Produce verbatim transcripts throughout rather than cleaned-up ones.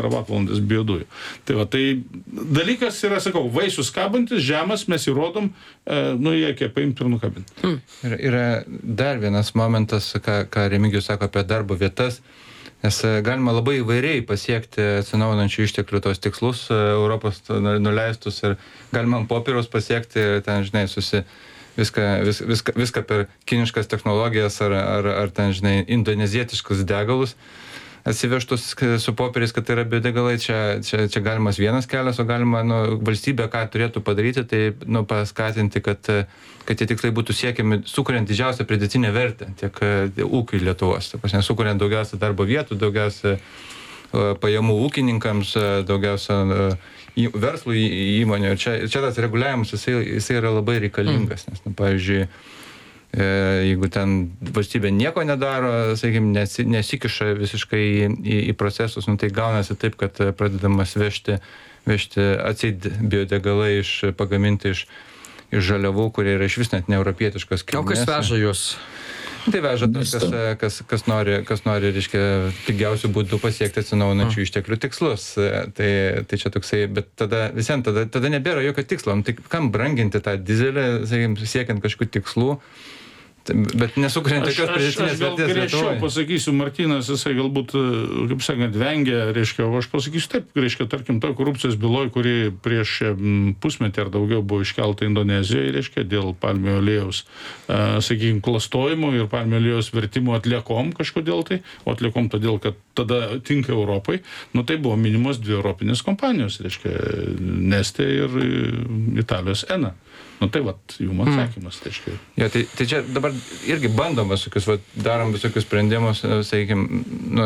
teravatvalandes biodujų. Tai va, tai dalykas yra, sakau, vaisius kabantis, žemas, mes įrodom, e, nu, jie kiek paimti ir nukabinti. Hmm. Yra, yra dar vienas momentas, ką, ką Remigijus sako apie darbo vietas, nes galima labai įvairiai pasiekti atsinaujinančių išteklių tos tikslus Europos nuleistus ir galima ant popieriaus pasiekti, ten, žinai, susi viską, vis, viską, viską per kiniškas technologijas ar, ar, ar ten, žinai, indonezietiškus degalus atsivežtus su popieriais, kad tai yra biodegalai, čia, čia, čia galimas vienas kelias, o galima, nu, valstybė ką turėtų padaryti, tai, nu, paskatinti, kad, kad tie tikslai būtų siekiami, sukuriant didžiausią pridėtinę vertę tiek ūkiui Lietuvos, taip, nesukuriant daugiausia darbo vietų, daugiausia pajamų ūkininkams, daugiausia verslų įmonių. Ir čia, čia tas reguliavimas, jisai, jisai yra labai reikalingas, nes, nu, pavyzdžiui, jeigu ten valstybė nieko nedaro, sakykime, nesi, nesikiša visiškai į, į, į procesus, nu, tai gaunasi taip, kad pradedamas vežti, vežti atseit biodegalai iš, pagaminti iš, iš žaliavų, kurie yra iš vis net neeuropietiškos kilmės. O kas veža jūs? Tai veža tas, kas, kas, kas nori, kas nori, reiškia, pigiausių būdų pasiekti atsinaujinančių išteklių tikslus. Tai, tai čia toksai, bet tada visiems, tada, tada nebėra jokio tikslo. Tai kam branginti tą dizelį, sakykime, siekiant kažkokių tikslų, bet nesukuriant tokios pridėtinės vertės Lietuvoje. Aš gal griežčiau pasakysiu, Martynas, jisai galbūt, kaip sakant, vengia, reiškia, o aš pasakysiu taip, reiškia, tarkim, to korupcijos byloj, kuri prieš pusmetį ar daugiau buvo iškelta Indonezijoje, reiškia, dėl palmių aliejaus, sakykime, klastojimo ir palmių aliejaus vertimo atliekom kažkodėl tai, o atliekom todėl, kad tada tinka Europai, nu tai buvo minimos dvi europinės kompanijos, reiškia, Neste ir Italijos Ena. Nu tai vat, jum atsakymas, tai aiškiai. Ja, tai, tai čia dabar irgi bandom visokius, vat, darom visokius sprendimus, sakykime, nu,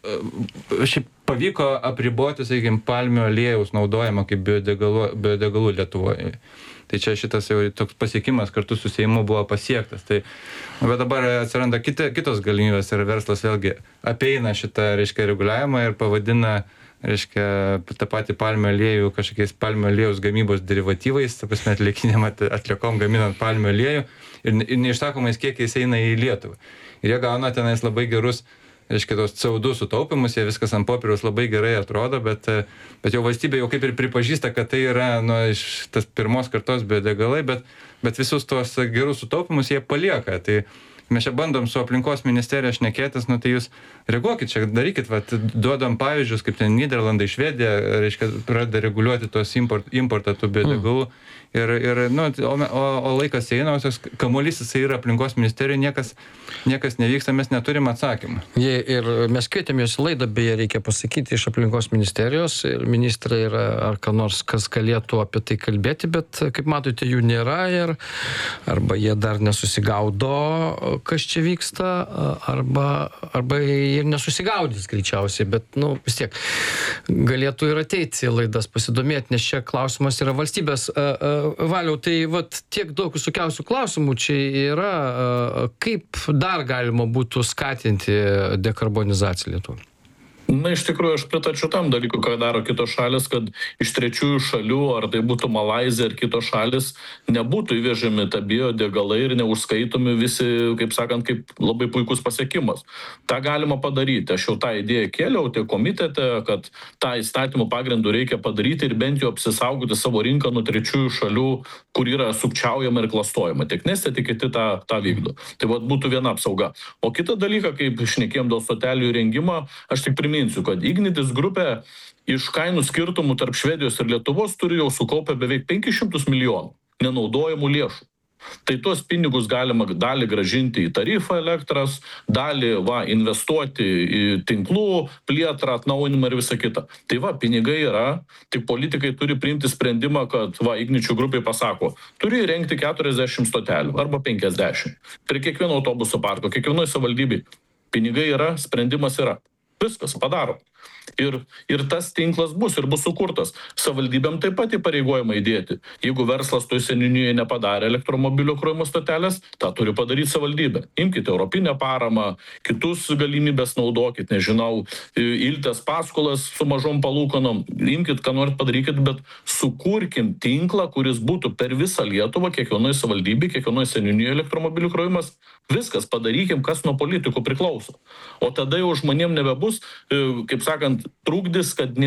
šiaip pavyko apriboti, sakykime, palmių aliejaus naudojimą kaip biodegalų, biodegalų Lietuvoje. Tai čia šitas jau toks pasiekimas kartu su Seimu buvo pasiektas. Tai, bet dabar atsiranda kita, kitos galimybės ir verslas vėlgi apeina šitą, reiškia, reguliavimą ir pavadina, reiškia, tą patį palmių aliejų kažkokiais palmių aliejaus gamybos derivatyvais, ta prasme, atliekinėm atliekom gaminant palmių aliejų ir, ir neišsakomais kiekiais eina į Lietuvą. Ir jie gauna tenais labai gerus, reiškia, tos C O du sutaupimus, jie viskas ant popieriaus labai gerai atrodo, bet, bet jau valstybė jau kaip ir pripažįsta, kad tai yra, nu, iš tas pirmos kartos biodegalai, bet, bet visus tos gerus sutaupimus jie palieka. Tai mes čia bandom su aplinkos ministerija šnekėtis, nu tai jūs reaguokit čia, darykit, vat, duodam pavyzdžius, kaip ten Nyderlandai, Švedija, reiškia, pradeda reguliuoti tos import, importą tų biodegalų. Mm. Ir, ir nu, o, o, o laikas eina, o tas kamuolys jisai yra aplinkos ministerijoje, niekas, niekas nevyksta, mes neturim atsakymą. Jie, ir mes kvietėm jūs į laidą, beje, reikia pasakyti, iš aplinkos ministerijos, ir ministrai yra, ar ką nors, kas galėtų apie tai kalbėti, bet, kaip matote, jų nėra ir arba jie dar nesusigaudo, kas čia vyksta, arba, arba ir nesusigaudys greičiausiai, bet, nu, vis tiek galėtų ir ateiti į laidas pasidomėti, nes čia klausimas yra valstybės. Valiau, tai vat tiek daug visokiausių klausimų čia yra, kaip dar galima būtų skatinti dekarbonizaciją Lietuvoje? Na, iš tikrųjų, aš pritačiau tam dalykui, ką daro kitos šalis, kad iš trečiųjų šalių, ar tai būtų Malaizija ar kitos šalis, nebūtų įvežami tą biodegalai ir neužskaitomi visi, kaip sakant, kaip labai puikus pasiekimas. Ta galima padaryti. Aš jau tą idėją kėliau tiek komitete, kad tą įstatymų pagrindų reikia padaryti ir bent jau apsisaugoti savo rinką nuo trečiųjų šalių, kur yra sukčiaujama ir klastojama. Tiek Neste, tiek kiti tą, tą vykdo. Tai vat būtų viena apsauga. O kitą dalyką, kaip šnekėjom dėl stotelių įrengimo, aš tik priminsiu, kad Ignitis grupė iš kainų skirtumų tarp Švedijos ir Lietuvos turi jau sukaupę beveik penkis šimtus milijonų nenaudojamų lėšų. Tai tuos pinigus galima dalį gražinti į tarifą elektros, dalį va, investuoti į tinklų plėtrą, atnaujinimą ir visą kitą. Tai va, pinigai yra, tik politikai turi priimti sprendimą, kad va, Igničių grupiai pasako, turi įrengti keturiasdešimt stotelių arba penkiasdešimt. Prie kiekvieno autobuso parko, kiekvienoje savivaldybėje. Pinigai yra, sprendimas yra. Viskas padaro. Ir, ir tas tinklas bus ir bus sukurtas. Savivaldybėm taip pat įpareigojama įdėti. Jeigu verslas toj seniūnijoje nepadarė elektromobilio krovimo stotelės, tą turi padaryti savivaldybė. Imkite europinę paramą, kitus galimybės naudokit, nežinau, iltės paskolas su mažom palūkanom, imkit, ką norit padarykit, bet sukurkim tinklą, kuris būtų per visą Lietuvą, kiekvienoje savivaldybėje, kiekvienoje seniūnijoje elektromobilių krovimas. Viskas padarykim, kas nuo politikų priklauso. O tada jau žmonėm nebebus, kaip sakant, trukdis, kad